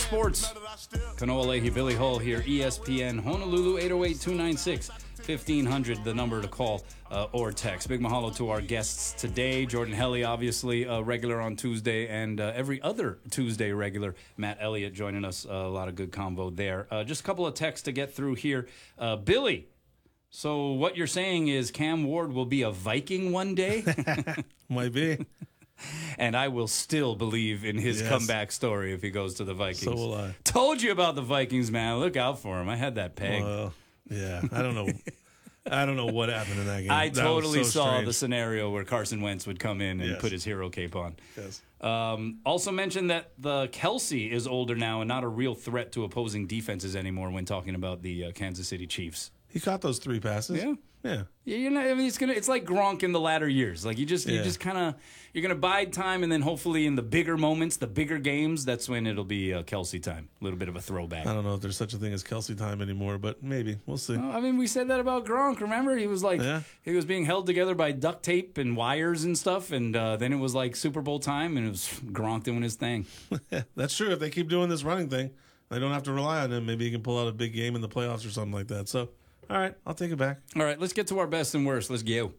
Sports. Kanoa Leahy, Billy Hull here, ESPN Honolulu, 808-296-1500, the number to call or text. Big mahalo to our guests today. Jordan Helly, obviously, regular on Tuesday, and every other Tuesday regular. Matt Elliott joining us. A lot of good convo there. Just a couple of texts to get through here. Billy, so what you're saying is Cam Ward will be a Viking one day? Might be. And I will still believe in his comeback story if he goes to the Vikings. So will I. Told you about the Vikings, man. Look out for him. I had that pegged. Well, yeah, I don't know. I don't know what happened in that game. I That totally was so saw strange. the scenario where Carson Wentz would come in and Yes. put his hero cape on. Yes. Also mentioned that the Kelsey is older now and not a real threat to opposing defenses anymore when talking about the Kansas City Chiefs. He caught those 3 passes. Yeah. Yeah. Yeah, you know, I mean, it's like Gronk in the latter years. Like you just kind of you're gonna bide time, and then hopefully in the bigger moments, the bigger games, that's when it'll be Kelsey time. A little bit of a throwback. I don't know if there's such a thing as Kelsey time anymore, but maybe we'll see. I mean, we said that about Gronk. Remember, he was like he was being held together by duct tape and wires and stuff, and then it was like Super Bowl time, and it was Gronk doing his thing. That's true. If they keep doing this running thing, they don't have to rely on him. Maybe he can pull out a big game in the playoffs or something like that. So, all right, I'll take it back. All right, let's get to our best and worst. Let's go.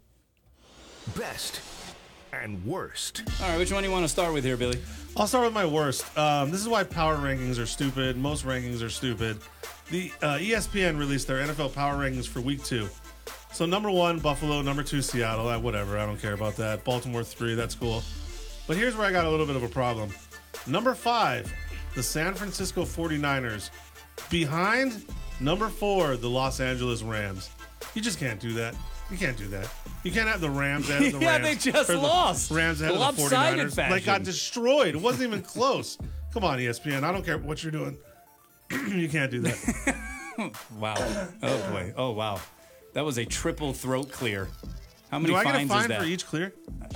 Best and worst. All right, which one do you want to start with here, Billy? I'll start with my worst. This is why power rankings are stupid. Most rankings are stupid. The ESPN released their NFL power rankings for week 2. So number 1, Buffalo. Number 2, Seattle. Whatever. I don't care about that. Baltimore 3. That's cool. But here's where I got a little bit of a problem. Number 5, the San Francisco 49ers. Behind number 4, the Los Angeles Rams. You just can't do that. You can't do that. You can't have the Rams ahead of the Yeah, Rams. they just or the lost. Rams ahead of the Lopsided 49ers. fashion. They got destroyed. It wasn't even close. Come on, ESPN. I don't care what you're doing. You can't do that. Wow. Oh, boy. Oh, wow. That was a triple throat clear. How many Do I get a fines fine is that? for each clear?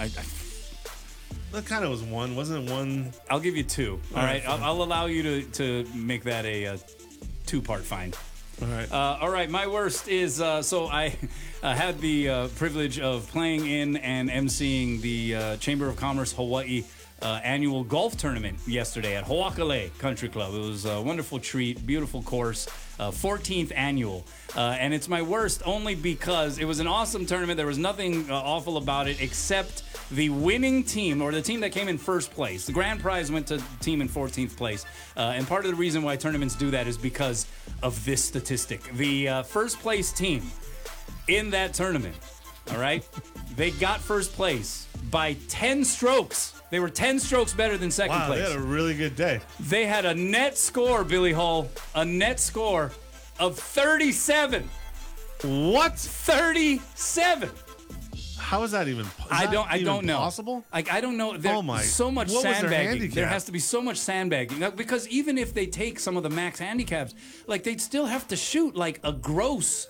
That kind of was 1. Wasn't it 1? I'll give you 2. All right. I'll allow you to make that a 2-part fine. All right. My worst is so I had the privilege of playing in and emceeing the Chamber of Commerce Hawaii annual golf tournament yesterday at Ho'akale Country Club. It was a wonderful treat, beautiful course, 14th annual. And it's my worst only because it was an awesome tournament. There was nothing awful about it except the winning team, or the team that came in first place. The grand prize went to the team in 14th place. And part of the reason why tournaments do that is because of this statistic. The first place team in that tournament, all right, they got first place by 10 strokes. They were 10 strokes better than second place. They had a really good day. They had a net score, Billy Hull, a net score of 37. What? 37. How is that even? I don't know. Possible? Like I don't know. There's so much What was their sandbagging. handicap? There has to be so much sandbagging because even if they take some of the max handicaps, like they'd still have to shoot like a gross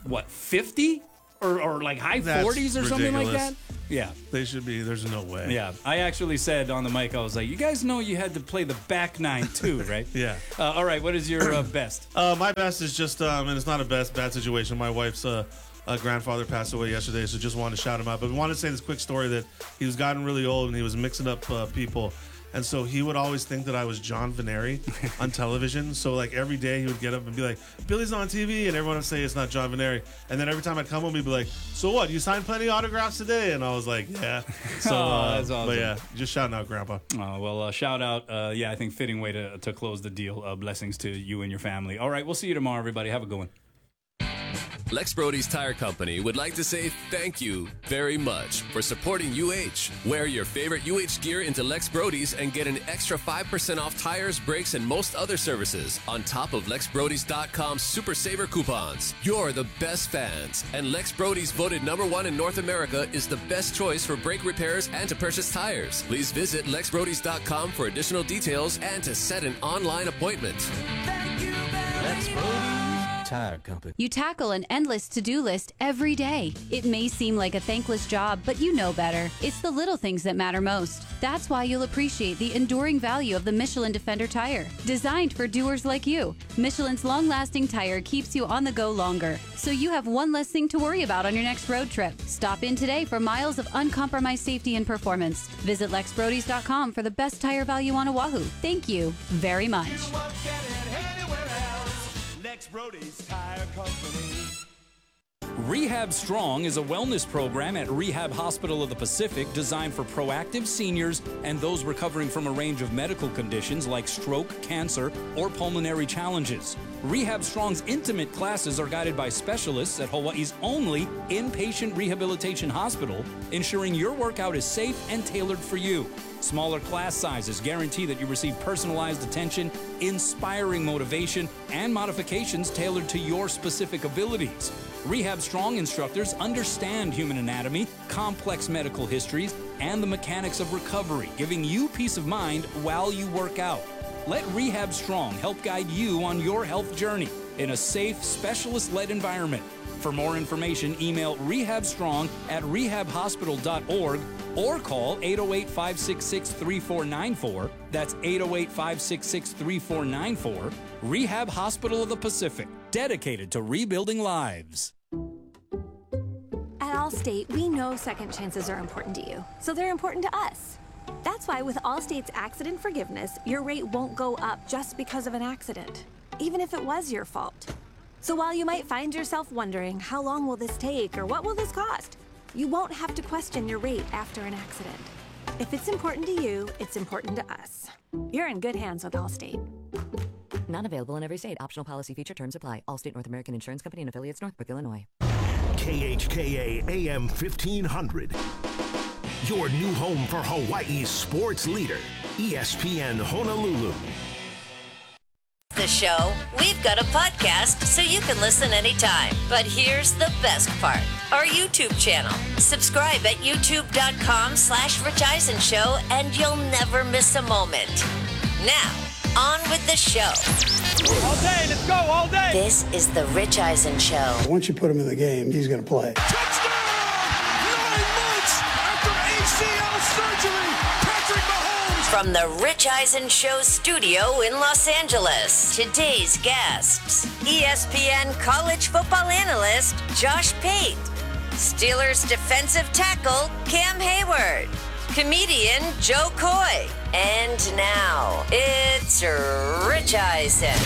50 or like high That's 40s or something like ridiculous. that. Yeah. They should be. There's no way. Yeah, I actually said on the mic, I was like, you guys know you had to play the back nine too, right? Yeah. All right, what is your best? My best is just, and it's not a bad situation. My wife's grandfather passed away yesterday, so just wanted to shout him out. But we wanted to say this quick story that he was gotten really old and he was mixing up people. And so he would always think that I was John Veneri on television. So like every day he would get up and be like, Billy's on TV, and everyone would say it's not John Veneri. And then every time I'd come home, he'd be like, so what? You signed plenty of autographs today? And I was like, yeah. So that's awesome. But yeah, just shouting out Grandpa. Oh, well, shout out. I think fitting way to close the deal. Blessings to you and your family. All right, we'll see you tomorrow, everybody. Have a good one. Lex Brody's Tire Company would like to say thank you very much for supporting UH. Wear your favorite UH gear into Lex Brody's and get an extra 5% off tires, brakes, and most other services on top of LexBrodys.com Super Saver coupons. You're the best fans, and Lex Brody's voted #1 in North America is the best choice for brake repairs and to purchase tires. Please visit LexBrodys.com for additional details and to set an online appointment. Lex Brody's Tire Company. You tackle an endless to-do list every day. It may seem like a thankless job, but you know better. It's the little things that matter most. That's why you'll appreciate the enduring value of the Michelin Defender tire. Designed for doers like you, Michelin's long-lasting tire keeps you on the go longer, so you have one less thing to worry about on your next road trip. Stop in today for miles of uncompromised safety and performance. Visit LexBrodys.com for the best tire value on Oahu. Thank you very much. Brody's Tire Company. Rehab Strong is a wellness program at Rehab Hospital of the Pacific designed for proactive seniors and those recovering from a range of medical conditions like stroke, cancer, or pulmonary challenges. Rehab Strong's intimate classes are guided by specialists at Hawaii's only inpatient rehabilitation hospital, ensuring your workout is safe and tailored for you. Smaller class sizes guarantee that you receive personalized attention, inspiring motivation, and modifications tailored to your specific abilities. Rehab Strong instructors understand human anatomy, complex medical histories, and the mechanics of recovery, giving you peace of mind while you work out. Let Rehab Strong help guide you on your health journey in a safe, specialist-led environment. For more information, email rehabstrong@rehabhospital.org or call 808-566-3494. That's 808-566-3494. Rehab Hospital of the Pacific, dedicated to rebuilding lives. At Allstate, we know second chances are important to you, so they're important to us. That's why with Allstate's accident forgiveness, your rate won't go up just because of an accident, even if it was your fault. So while you might find yourself wondering, how long will this take or what will this cost? You won't have to question your rate after an accident. If it's important to you, it's important to us. You're in good hands with Allstate. Not available in every state. Optional policy feature terms apply. Allstate North American Insurance Company and affiliates, Northbrook, Illinois. KHKA AM 1500. Your new home for Hawaii's sports leader, ESPN Honolulu. The show, we've got a podcast so you can listen anytime. But here's the best part, our YouTube channel. Subscribe at youtube.com/Rich Eisen Show and you'll never miss a moment. Now, on with the show. All day, let's go, all day. This is the Rich Eisen Show. Once you put him in the game, he's going to play. Touchdown! 9 months after ACL surgery, Patrick Mahomes. From the Rich Eisen Show studio in Los Angeles, today's guests, ESPN college football analyst Josh Pate, Steelers defensive tackle Cam Hayward, comedian Joe Coy, and now it's Rich Eisen.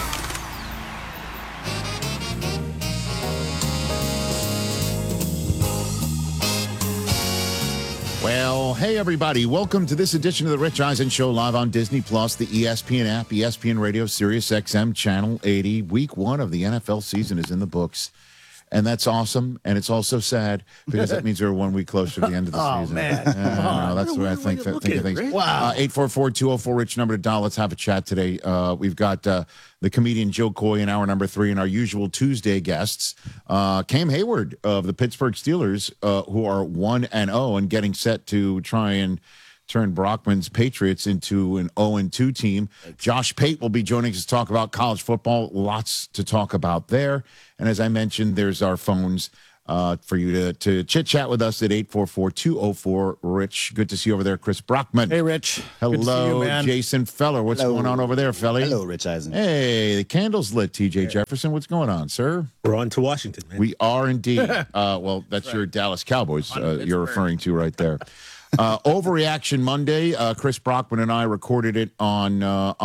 Well, hey everybody, welcome to this edition of the Rich Eisen Show live on Disney Plus, the ESPN app, ESPN Radio, Sirius XM, Channel 80. Week 1 of the NFL season is in the books, and that's awesome, and it's also sad because that means we're 1 week closer to the end of the season. Man. No, that's the way I think of things. Wow. 844-204-RICH, number to dial. Let's have a chat today. We've got the comedian Joe Coy in hour number 3 and our usual Tuesday guests, Cam Hayward of the Pittsburgh Steelers, who are 1-0 and getting set to try and turn Brockman's Patriots into an 0-2 team. Josh Pate will be joining us to talk about college football. Lots to talk about there. And as I mentioned, there's our phones for you to chit-chat with us at 844-204-RICH. Good to see you over there, Chris Brockman. Hey, Rich. Hello, Good to see you, man. Jason Feller. What's Hello. going on over there, Felly? Hello, Rich Eisen. Hey, the candle's lit, TJ Jefferson. What's going on, sir? We're on to Washington, man. We are indeed. Well, that's your Dallas Cowboys you're referring to right there. Overreaction Monday. Chris Brockman and I recorded it on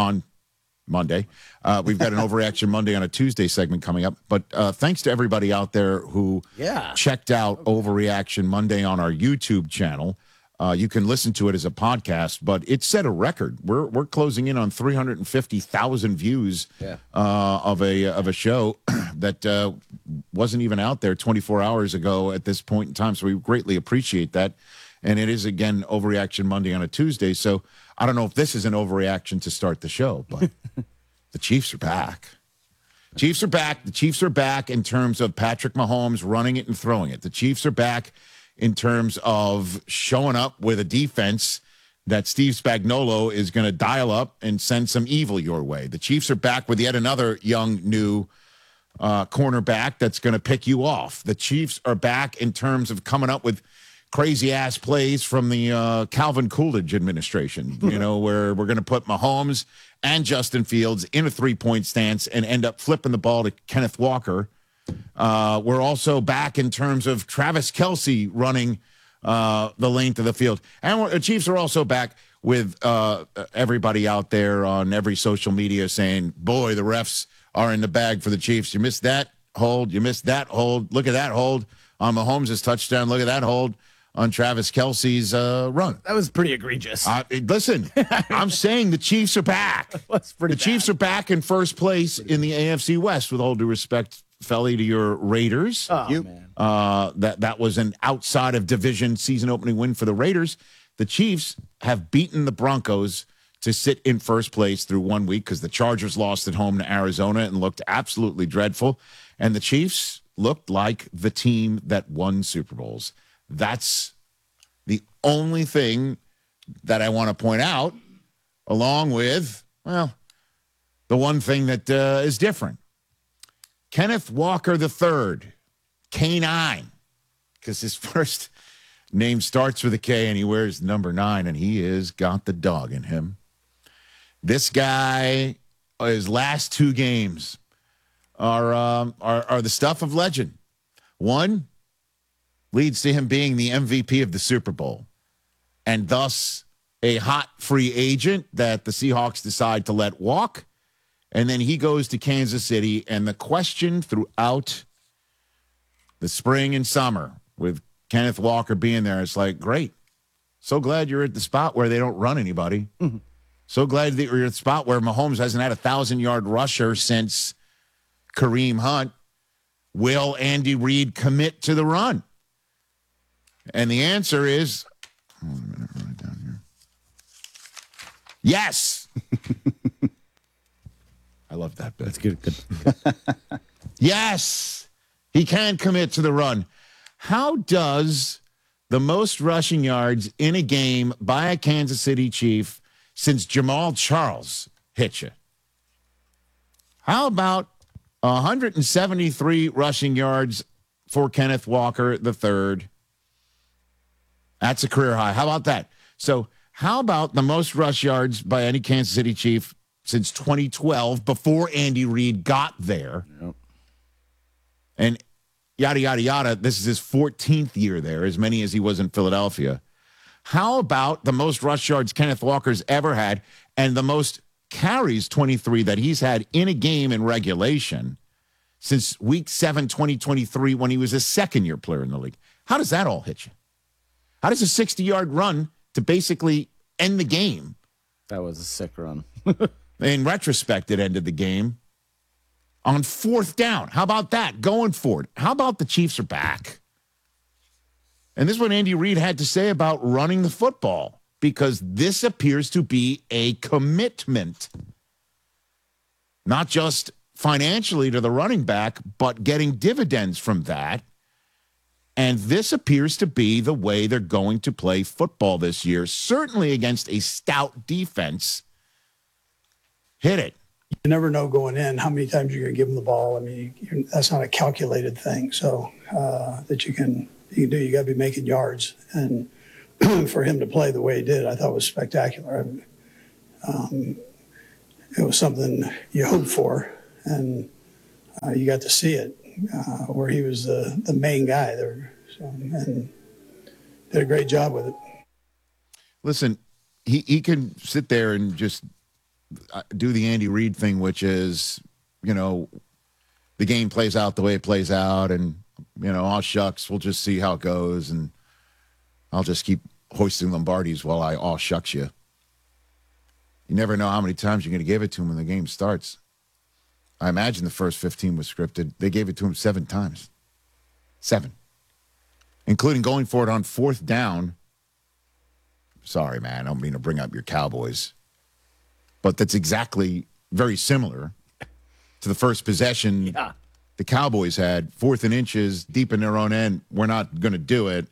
Monday. We've got an Overreaction Monday on a Tuesday segment coming up. But thanks to everybody out there who checked out Overreaction Monday on our YouTube channel. You can listen to it as a podcast, but it set a record. We're closing in on 350,000 views of a show that wasn't even out there 24 hours ago at this point in time. So we greatly appreciate that. And it is, again, Overreaction Monday on a Tuesday. So I don't know if this is an overreaction to start the show, but the Chiefs are back. Chiefs are back. The Chiefs are back in terms of Patrick Mahomes running it and throwing it. The Chiefs are back in terms of showing up with a defense that Steve Spagnuolo is going to dial up and send some evil your way. The Chiefs are back with yet another young, new cornerback that's going to pick you off. The Chiefs are back in terms of coming up with crazy-ass plays from the Calvin Coolidge administration, where we're going to put Mahomes and Justin Fields in a three-point stance and end up flipping the ball to Kenneth Walker. We're also back in terms of Travis Kelce running the length of the field. And the Chiefs are also back with everybody out there on every social media saying, boy, the refs are in the bag for the Chiefs. You missed that hold. You missed that hold. Look at that hold on Mahomes' touchdown. Look at that hold on Travis Kelce's run. That was pretty egregious. Listen, I'm saying the Chiefs are back. The Chiefs are back in first place in the AFC West, with all due respect, Felly, to your Raiders. Man. That was an outside of division season opening win for the Raiders. The Chiefs have beaten the Broncos to sit in first place through 1 week because the Chargers lost at home to Arizona and looked absolutely dreadful. And the Chiefs looked like the team that won Super Bowls. That's the only thing that I want to point out, along with, well, the one thing that is different. Kenneth Walker III, K9, because his first name starts with a K and he wears number 9, and he has got the dog in him. This guy, his last 2 games are the stuff of legend. One leads to him being the MVP of the Super Bowl, and thus a hot free agent that the Seahawks decide to let walk. And then he goes to Kansas City, and the question throughout the spring and summer with Kenneth Walker being there, it's like, great. So glad you're at the spot where they don't run anybody. Mm-hmm. So glad that you're at the spot where Mahomes hasn't had a 1,000-yard rusher since Kareem Hunt. Will Andy Reid commit to the run? And the answer is, hold on a minute, write it down here. Yes. I love that bit. That's good. Yes, he can commit to the run. How does the most rushing yards in a game by a Kansas City Chief since Jamal Charles hit you? How about 173 rushing yards for Kenneth Walker III? That's a career high. How about that? So how about the most rush yards by any Kansas City Chief since 2012, before Andy Reid got there? Yep. And yada, yada, yada. This is his 14th year there, as many as he was in Philadelphia. How about the most rush yards Kenneth Walker's ever had and the most carries, 23, that he's had in a game in regulation since week 7, 2023, when he was a second-year player in the league? How does that all hit you? How does a 60-yard run to basically end the game? That was a sick run. In retrospect, it ended the game on 4th down. How about that? Going for it. How about the Chiefs are back? And this is what Andy Reid had to say about running the football, because this appears to be a commitment, not just financially to the running back, but getting dividends from that. And this appears to be the way they're going to play football this year, certainly against a stout defense. Hit it. You never know going in how many times you're going to give them the ball. I mean, that's not a calculated thing. So that you can do. You got to be making yards, and for him to play the way he did, I thought was spectacular. It was something you hoped for, and you got to see it where he was the main guy there, and did a great job with it. Listen, he can sit there and just do the Andy Reid thing, which is, the game plays out the way it plays out, and, oh, shucks, we'll just see how it goes, and I'll just keep hoisting Lombardis while I all shucks you. You never know how many times you're going to give it to him when the game starts. I imagine the first 15 was scripted. They gave it to him 7 times. 7. Including going for it on 4th down. Sorry, man, I don't mean to bring up your Cowboys. But that's exactly very similar to the first possession the Cowboys had. 4th and inches, deep in their own end. We're not going to do it.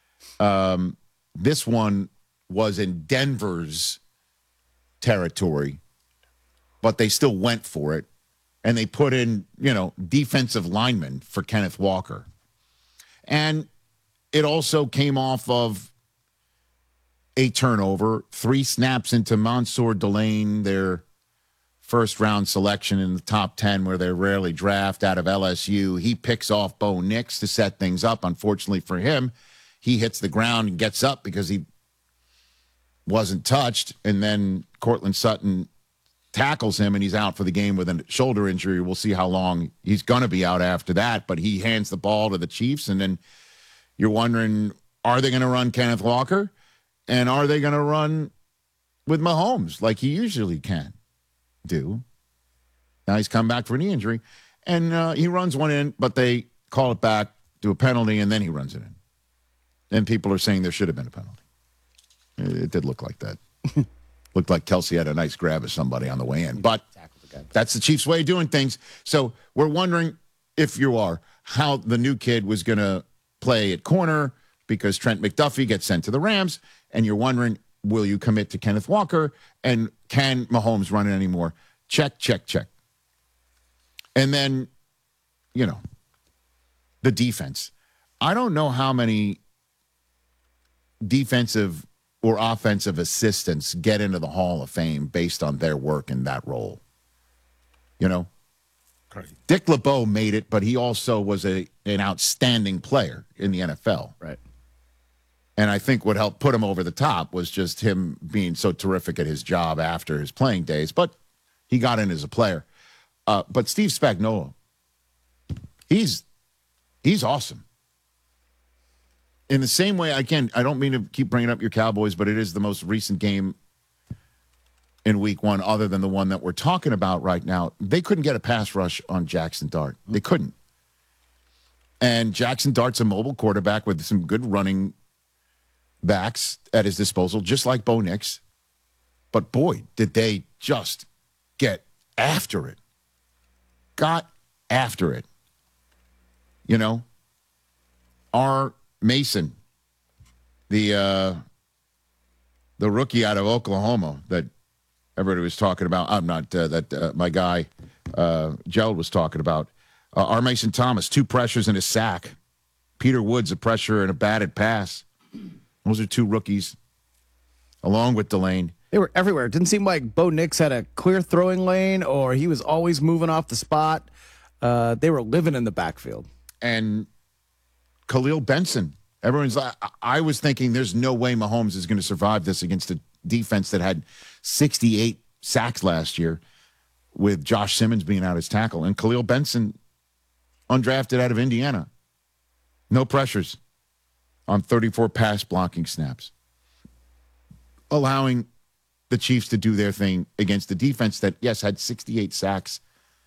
This one was in Denver's territory, but they still went for it. and they put in, defensive linemen for Kenneth Walker. And it also came off of a turnover, 3 snaps into Mansour Delane, their first-round selection in the top 10 where they rarely draft out of LSU. He picks off Bo Nix to set things up. Unfortunately for him, he hits the ground and gets up because he wasn't touched, and then Cortland Sutton tackles him, and he's out for the game with a shoulder injury. We'll see how long he's going to be out after that, but he hands the ball to the Chiefs, and then you're wondering, are they going to run Kenneth Walker, and are they going to run with Mahomes like he usually can do? Now he's come back for a knee injury, and he runs one in, but they call it back, do a penalty, and then he runs it in. And people are saying there should have been a penalty. It did look like that. Looked like Kelsey had a nice grab of somebody on the way in. But that's the Chiefs' way of doing things. So we're wondering, if you are, how the new kid was going to play at corner because Trent McDuffie gets sent to the Rams. And you're wondering, will you commit to Kenneth Walker? And can Mahomes run it anymore? Check, check, check. And then, the defense. I don't know how many defensive or offensive assistants get into the Hall of Fame based on their work in that role. Dick LeBeau made it, but he also was an outstanding player in the NFL. Right. And I think what helped put him over the top was just him being so terrific at his job after his playing days. But he got in as a player. But Steve Spagnuolo, he's awesome. In the same way, again, I don't mean to keep bringing up your Cowboys, but it is the most recent game in week 1 other than the one that we're talking about right now. They couldn't get a pass rush on Jackson Dart. They couldn't. And Jackson Dart's a mobile quarterback with some good running backs at his disposal, just like Bo Nix. But, boy, did they just get after it. Got after it. Our Mason, the rookie out of Oklahoma that everybody was talking about. I'm not my guy Gerald was talking about. R. Mason Thomas, 2 pressures and a sack. Peter Woods, a pressure and a batted pass. Those are 2 rookies, along with Delane. They were everywhere. It didn't seem like Bo Nix had a clear throwing lane, or he was always moving off the spot. They were living in the backfield. And Khalil Benson. Everyone's like, I was thinking there's no way Mahomes is going to survive this against a defense that had 68 sacks last year with Josh Simmons being out as tackle. And Khalil Benson, undrafted out of Indiana. No pressures on 34 pass blocking snaps. Allowing the Chiefs to do their thing against the defense that, yes, had 68 sacks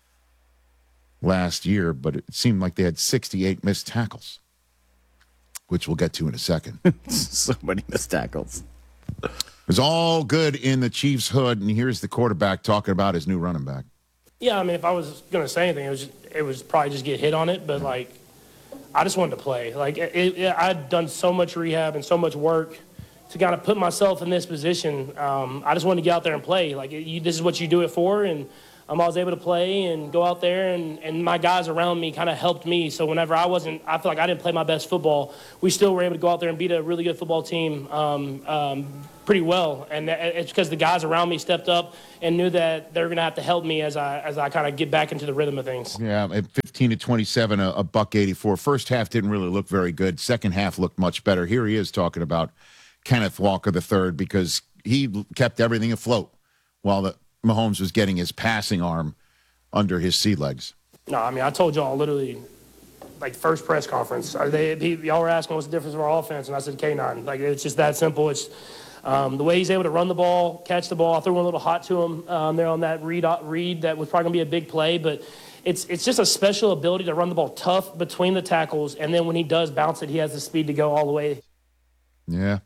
last year, but it seemed like they had 68 missed tackles, which we'll get to in a second. So many missed tackles. It was all good in the Chiefs' hood, and here's the quarterback talking about his new running back. Yeah, I mean, if I was going to say anything, it was probably just get hit on it, but, I just wanted to play. I'd done so much rehab and so much work to kind of put myself in this position. I just wanted to get out there and play. This is what you do it for, and I was able to play and go out there, and my guys around me kind of helped me. So whenever I feel like I didn't play my best football, we still were able to go out there and beat a really good football team pretty well. And it's because the guys around me stepped up and knew that they were going to have to help me as I kind of get back into the rhythm of things. Yeah, at 15-27, a $184. First half didn't really look very good. Second half looked much better. Here he is talking about Kenneth Walker III because he kept everything afloat while Mahomes was getting his passing arm under his sea legs. No, I mean, I told y'all literally, first press conference, y'all were asking what's the difference of our offense, and I said K9. It's just that simple. It's the way he's able to run the ball, catch the ball. I threw one a little hot to him there on that read that was probably going to be a big play, but it's just a special ability to run the ball tough between the tackles, and then when he does bounce it, he has the speed to go all the way. Yeah.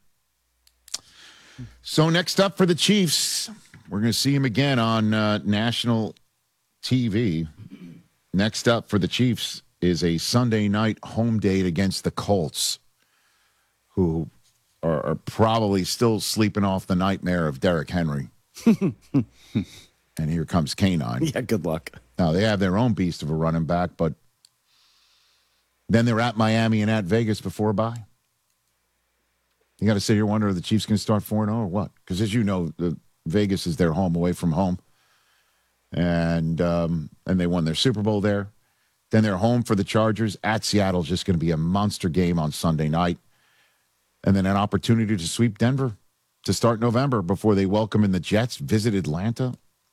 So next up for the Chiefs, we're going to see him again on national TV. Next up for the Chiefs is a Sunday night home date against the Colts, who are probably still sleeping off the nightmare of Derrick Henry. And here comes K9. Yeah, good luck. Now, they have their own beast of a running back, but then they're at Miami and at Vegas before a bye. You got to sit here and wonder, are the Chiefs going to start 4-0 or what? Because as you know, Vegas is their home away from home. And they won their Super Bowl there. Then they're home for the Chargers. At Seattle is just going to be a monster game on Sunday night. And then an opportunity to sweep Denver to start November before they welcome in the Jets, visit Atlanta.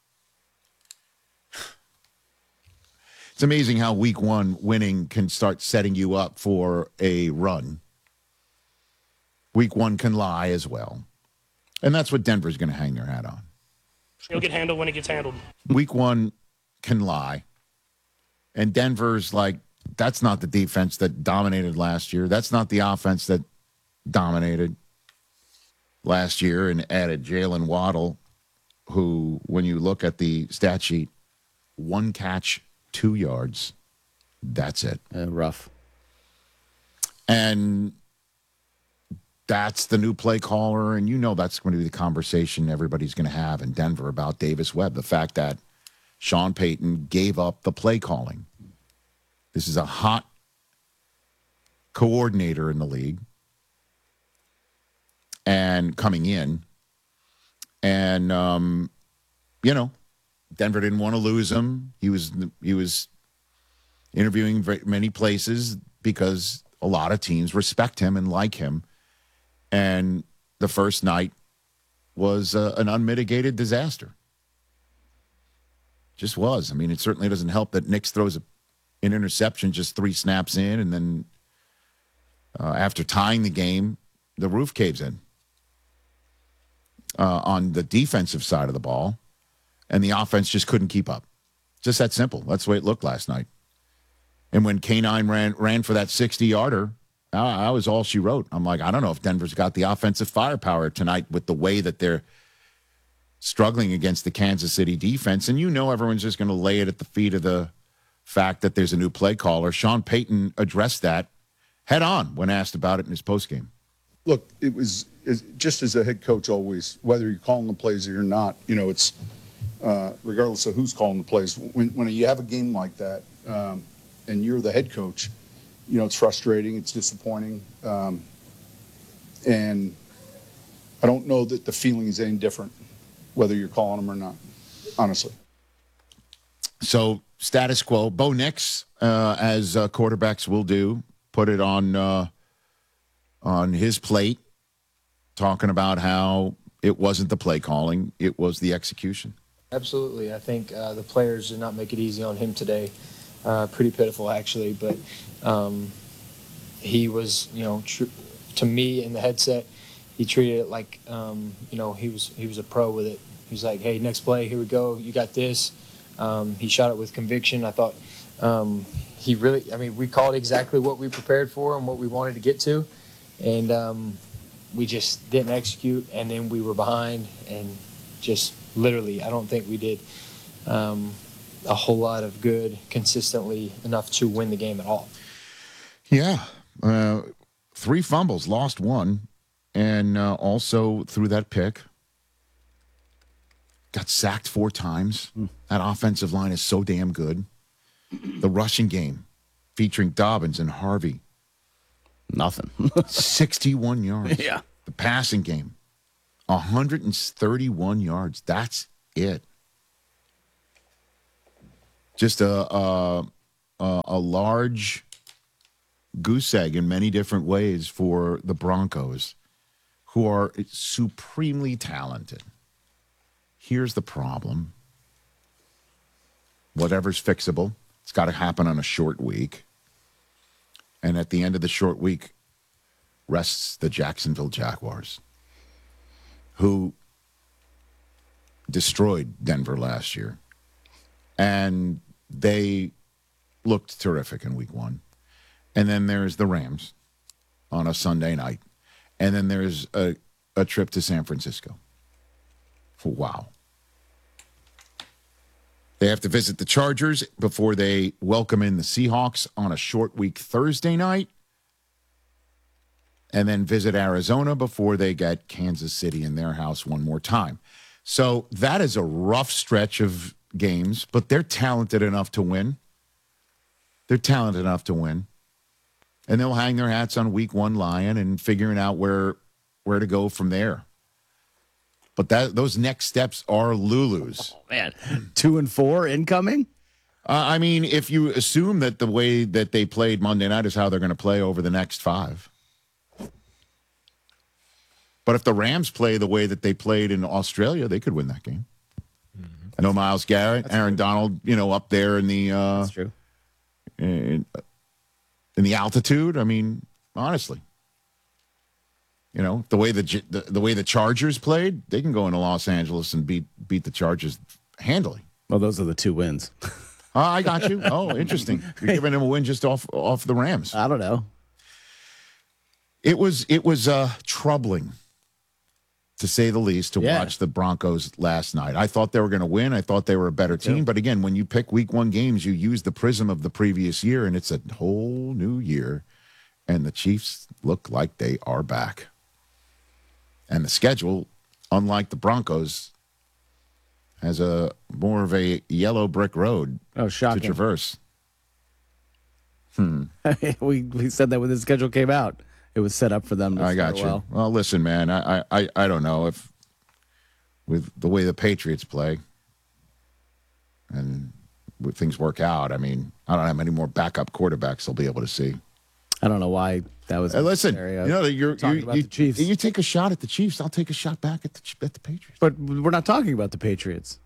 It's amazing how week one winning can start setting you up for a run. Week one can lie as well. And that's what Denver's going to hang their hat on. It'll get handled when it gets handled. Week one can lie. And Denver's like, that's not the defense that dominated last year. That's not the offense that dominated last year and added Jalen Waddle, who, when you look at the stat sheet, 1 catch, 2 yards. That's it. Rough. And that's the new play caller. And you know that's going to be the conversation everybody's going to have in Denver about Davis Webb. The fact that Sean Payton gave up the play calling. This is a hot coordinator in the league. And coming in. And, Denver didn't want to lose him. He was interviewing many places because a lot of teams respect him and like him. And the first night was an unmitigated disaster. Just was. I mean, it certainly doesn't help that Nix throws an interception just 3 snaps in, and then after tying the game, the roof caves in on the defensive side of the ball. And the offense just couldn't keep up. Just that simple. That's the way it looked last night. And when K9 ran for that 60-yarder, I was all she wrote. I'm like, I don't know if Denver's got the offensive firepower tonight with the way that they're struggling against the Kansas City defense. And everyone's just going to lay it at the feet of the fact that there's a new play caller. Sean Payton addressed that head on when asked about it in his postgame. Look, it's just as a head coach always, whether you're calling the plays or you're not, it's regardless of who's calling the plays. When you have a game like that and you're the head coach, it's frustrating, it's disappointing, and I don't know that the feeling is any different whether you're calling them or not, honestly. So status quo. Bo Nix, as quarterbacks will do, put it on his plate, talking about how it wasn't the play calling, it was the execution. Absolutely. I think the players did not make it easy on him today. Pretty pitiful, actually. But he was, to me in the headset, he treated it like, he was a pro with it. He was like, hey, next play, here we go. You got this. He shot it with conviction. I thought we called exactly what we prepared for and what we wanted to get to. And we just didn't execute. And then we were behind and just literally, I don't think we did a whole lot of good consistently enough to win the game at all. Yeah. 3 fumbles, lost 1, and also threw that pick. Got sacked 4 times. That offensive line is so damn good. The rushing game featuring Dobbins and Harvey. Nothing. 61 yards. Yeah. The passing game. 131 yards. That's it. Just a large goose egg in many different ways for the Broncos, who are supremely talented. Here's the problem. Whatever's fixable, it's got to happen on a short week. And at the end of the short week rests the Jacksonville Jaguars, who destroyed Denver last year. And they looked terrific in week 1. And then there's the Rams on a Sunday night. And then there's a trip to San Francisco. Wow. They have to visit the Chargers before they welcome in the Seahawks on a short week Thursday night. And then visit Arizona before they get Kansas City in their house one more time. So that is a rough stretch of games, but they're talented enough to win. They're talented enough to win. And they'll hang their hats on week 1 Lion and figuring out where to go from there. But those next steps are Lulu's. Oh, man. 2 and 4 incoming? I mean, if you assume that the way that they played Monday night is how they're going to play over the next 5. But if the Rams play the way that they played in Australia, they could win that game. Mm-hmm. I know Myles Garrett, Aaron Donald, up there in the That's true. In the altitude. I mean, honestly, the way the way the Chargers played, they can go into Los Angeles and beat the Chargers handily. Well, those are the 2 wins. I got you. Oh, interesting. You're giving them a win just off the Rams. I don't know. It was troubling, to say the least, to watch the Broncos last night. I thought they were going to win. I thought they were a better team. But again, when you pick week 1 games, you use the prism of the previous year, and it's a whole new year. And the Chiefs look like they are back. And the schedule, unlike the Broncos, has more of a yellow brick road to traverse. We said that when the schedule came out. It was set up for them to I got you. Well, listen, man, I don't know if with the way the Patriots play and things work out, I mean, I don't know how many more backup quarterbacks they'll be able to see. I don't know why that was listen, you're talking about the Chiefs. You take a shot at the Chiefs, I'll take a shot back at the Patriots. But we're not talking about the Patriots.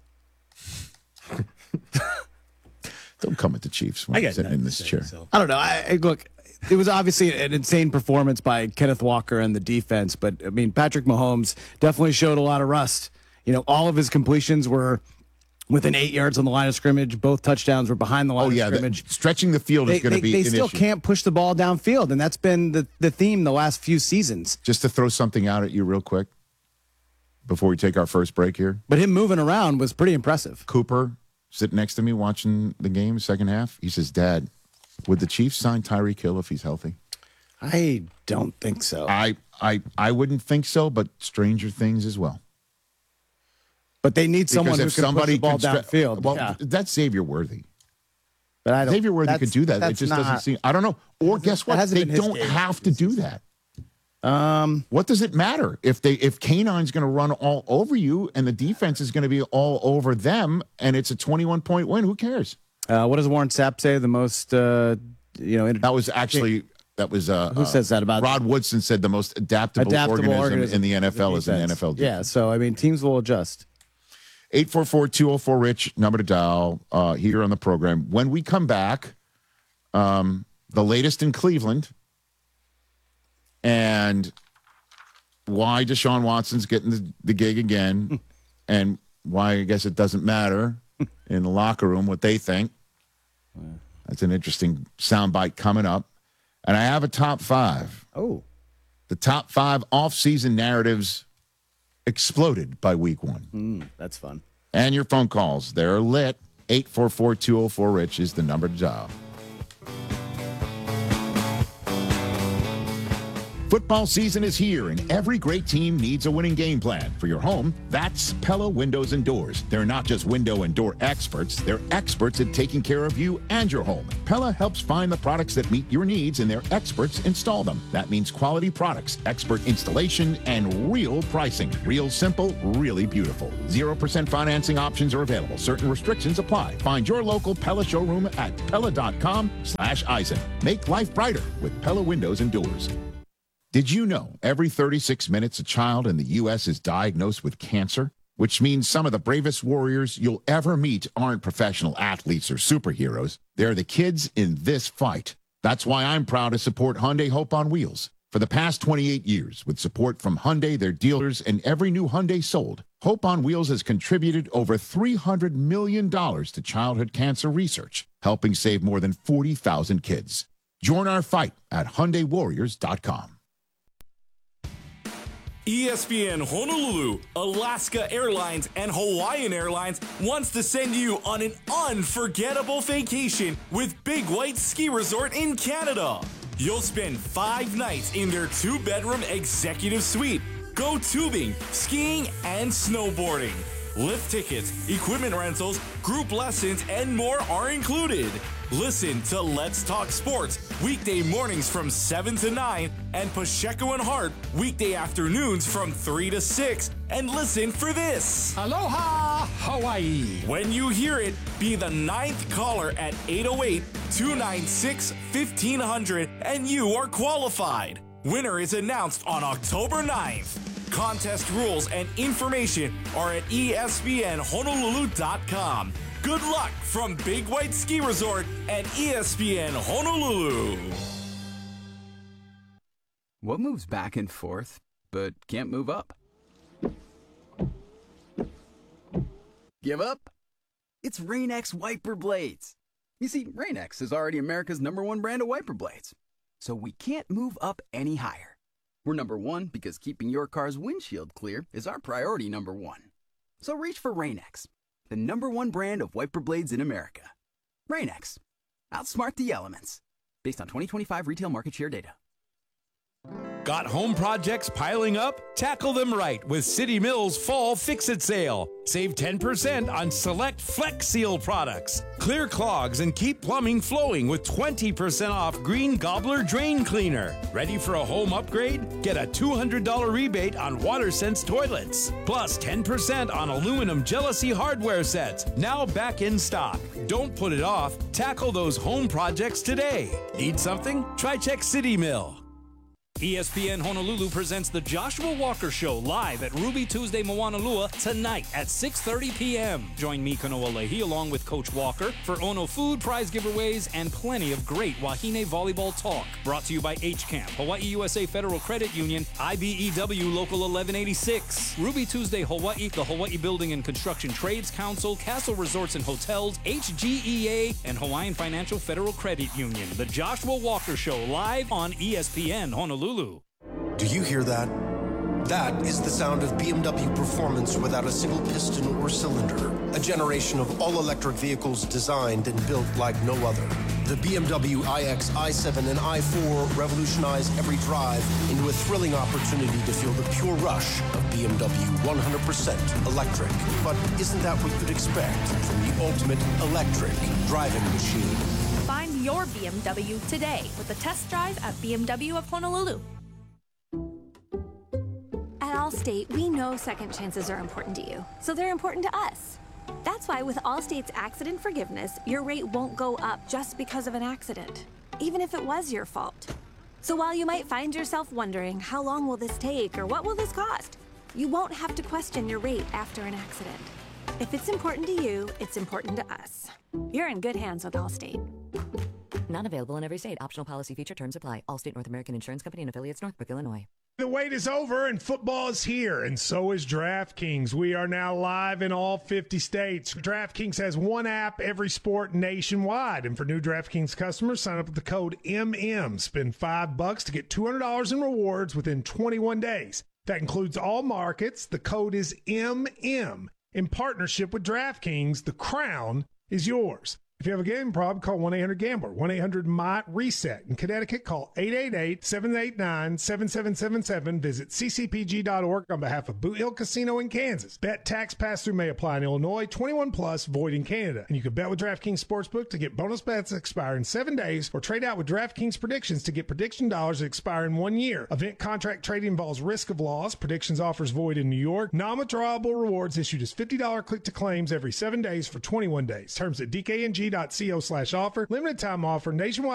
Don't come at the Chiefs when I'm sitting in this chair. I don't know. Look, it was obviously an insane performance by Kenneth Walker and the defense, but I mean, Patrick Mahomes definitely showed a lot of rust. All of his completions were within 8 yards on the line of scrimmage. Both touchdowns were behind the line of scrimmage. Stretching the field is going to be an issue. They still can't push the ball downfield, and that's been the theme the last few seasons. Just to throw something out at you real quick before we take our first break here. But him moving around was pretty impressive. Cooper, sitting next to me watching the game, second half, he says, Dad, would the Chiefs sign Tyreek Hill if he's healthy? I don't think so. I wouldn't think so, but stranger things as well. But they need someone who can push the ball downfield. Well, that's Xavier Worthy. But I don't. Xavier Worthy could do that. It just doesn't seem. I don't know. Or guess what? They don't have to do that. What does it matter if Canine's going to run all over you and the defense is going to be all over them and it's a 21-point win? Who cares? What does Warren Sapp say? The most, that was actually. That was who says that about Rod Woodson said the most adaptable organism in the NFL is an NFL defense. Yeah, so I mean teams will adjust. 844-204-RICH, number to dial here on the program. When we come back, the latest in Cleveland and why Deshaun Watson's getting the gig again and why I guess it doesn't matter in the locker room what they think. That's an interesting soundbite coming up. And I have a top 5. Oh. The top 5 off-season narratives exploded by week 1. That's fun. And your phone calls. They're lit. 844-204-RICH is the number to dial. Football season is here, and every great team needs a winning game plan. For your home, that's Pella Windows and Doors. They're not just window and door experts. They're experts at taking care of you and your home. Pella helps find the products that meet your needs, and their experts install them. That means quality products, expert installation, and real pricing. Real simple, really beautiful. 0% financing options are available. Certain restrictions apply. Find your local Pella showroom at Pella.com/Eisen. Make life brighter with Pella Windows and Doors. Did you know every 36 minutes a child in the U.S. is diagnosed with cancer? Which means some of the bravest warriors you'll ever meet aren't professional athletes or superheroes. They're the kids in this fight. That's why I'm proud to support Hyundai Hope on Wheels. For the past 28 years, with support from Hyundai, their dealers, and every new Hyundai sold, Hope on Wheels has contributed over $300 million to childhood cancer research, helping save more than 40,000 kids. Join our fight at HyundaiWarriors.com. ESPN Honolulu, Alaska Airlines, and Hawaiian Airlines wants to send you on an unforgettable vacation with Big White Ski Resort in Canada. You'll spend 5 nights in their 2-bedroom executive suite. Go tubing, skiing, and snowboarding. Lift tickets, equipment rentals, group lessons, and more are included. Listen to Let's Talk Sports weekday mornings from 7 to 9 and Pacheco and Hart weekday afternoons from 3 to 6. And listen for this. Aloha, Hawaii. When you hear it, be the 9th caller at 808-296-1500 and you are qualified. Winner is announced on October 9th. Contest rules and information are at ESPNHonolulu.com. Good luck from Big White Ski Resort and ESPN Honolulu. What moves back and forth, but can't move up? Give up? It's Rain-X wiper blades. You see, Rain-X is already America's #1 brand of wiper blades. So we can't move up any higher. We're #1 because keeping your car's windshield clear is our priority #1. So reach for Rain-X, the #1 brand of wiper blades in America. Rain-X. Outsmart the elements. Based on 2025 retail market share data. Got home projects piling up? Tackle them right with City Mills Fall Fix-It Sale. Save 10% on select Flex Seal products. Clear clogs and keep plumbing flowing with 20% off Green Gobbler Drain Cleaner. Ready for a home upgrade? Get a $200 rebate on WaterSense toilets. Plus 10% on aluminum Jealousy hardware sets. Now back in stock. Don't put it off. Tackle those home projects today. Need something? Try check City Mill. ESPN Honolulu presents the Joshua Walker Show live at Ruby Tuesday Moanalua tonight at 6:30 p.m. Join me, Kanoa Leahy, along with Coach Walker for Ono food, prize giveaways, and plenty of great Wahine volleyball talk. Brought to you by HCAMP, Hawaii USA Federal Credit Union, IBEW Local 1186, Ruby Tuesday Hawaii, the Hawaii Building and Construction Trades Council, Castle Resorts and Hotels, HGEA, and Hawaiian Financial Federal Credit Union. The Joshua Walker Show live on ESPN Honolulu. Do you hear that? That is the sound of BMW performance without a single piston or cylinder. A generation of all-electric vehicles designed and built like no other. The BMW iX, i7, and i4 revolutionize every drive into a thrilling opportunity to feel the pure rush of BMW 100% electric. But isn't that what you'd expect from the ultimate electric driving machine? Find your BMW today with a test drive at BMW of Honolulu. At Allstate, we know second chances are important to you, so they're important to us. That's why with Allstate's accident forgiveness, your rate won't go up just because of an accident, even if it was your fault. So while you might find yourself wondering, how long will this take or what will this cost? You won't have to question your rate after an accident. If it's important to you, it's important to us. You're in good hands with Allstate. Not available in every state. Optional policy feature terms apply. Allstate North American Insurance Company and affiliates, Northbrook, Illinois. The wait is over and football is here, and so is DraftKings. We are now live in all 50 states. DraftKings has one app, every sport nationwide. And for new DraftKings customers, sign up with the code MM. Spend $5 to get $200 in rewards within 21 days. That includes all markets. The code is MM. In partnership with DraftKings, the crown is yours. If you have a gambling problem, call 1-800-GAMBLER, 1-800-MY-RESET. In Connecticut, call 888-789-7777. Visit ccpg.org on behalf of Boot Hill Casino in Kansas. Bet tax pass-through may apply in Illinois, 21 plus, void in Canada. And you can bet with DraftKings Sportsbook to get bonus bets that expire in 7 days, or trade out with DraftKings Predictions to get prediction dollars that expire in 1 year. Event contract trading involves risk of loss. Predictions offers void in New York. Non-withdrawable rewards issued as $50 click-to-claims every 7 days for 21 days. Terms at dkng.co/offer. Limited time offer. Nationwide